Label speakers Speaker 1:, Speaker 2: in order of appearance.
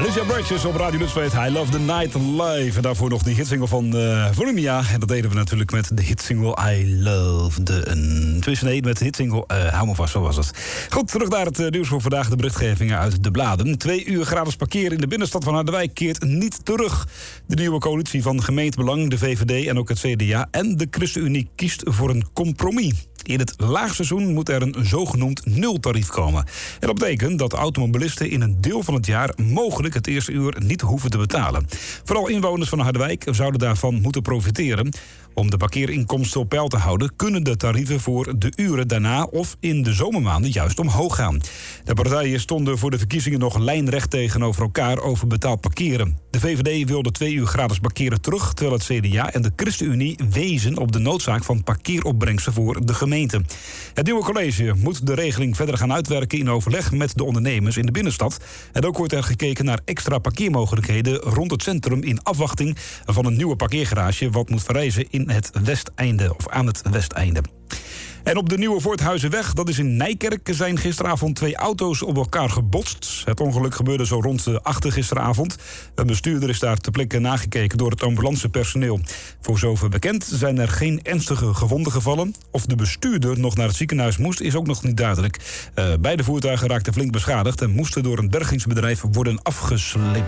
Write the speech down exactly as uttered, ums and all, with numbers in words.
Speaker 1: Alicia Bridges op Radio Nutspeet. I Love the Night Live. En daarvoor nog die hitsingle van uh, Volumia. En dat deden we natuurlijk met de hitsingle I Love the... Tenminste, nee, met de hitsingle uh, Hou me vast, zo was het. Goed, terug naar het uh, nieuws voor vandaag. De berichtgevingen uit de bladen. Twee uur gratis parkeren in de binnenstad van Harderwijk keert niet terug. De nieuwe coalitie van Gemeentebelang, de V V D en ook het C D A... en de ChristenUnie kiest voor een compromis. In het laagseizoen moet er een zogenoemd nultarief komen. En dat betekent dat automobilisten in een deel van het jaar mogelijk het eerste uur niet hoeven te betalen. Vooral inwoners van Harderwijk zouden daarvan moeten profiteren. Om de parkeerinkomsten op peil te houden kunnen de tarieven voor de uren daarna of in de zomermaanden juist omhoog gaan. De partijen stonden voor de verkiezingen nog lijnrecht tegenover elkaar over betaald parkeren. De V V D wilde twee uur gratis parkeren terug, terwijl het C D A en de ChristenUnie wezen op de noodzaak van parkeeropbrengsten voor de gemeente. Het nieuwe college moet de regeling verder gaan uitwerken in overleg met de ondernemers in de binnenstad. En ook wordt er gekeken naar extra parkeermogelijkheden rond het centrum in afwachting van een nieuwe parkeergarage wat moet verrijzen in het Westeinde of aan het Westeinde. En op de Nieuwe Voorthuizenweg, dat is in Nijkerk, zijn gisteravond twee auto's op elkaar gebotst. Het ongeluk gebeurde zo rond de achter gisteravond. Een bestuurder is daar ter plekke nagekeken door het ambulancepersoneel. Voor zover bekend zijn er geen ernstige gewonden gevallen. Of de bestuurder nog naar het ziekenhuis moest, is ook nog niet duidelijk. Uh, beide voertuigen raakten flink beschadigd en moesten door een bergingsbedrijf worden afgesleept.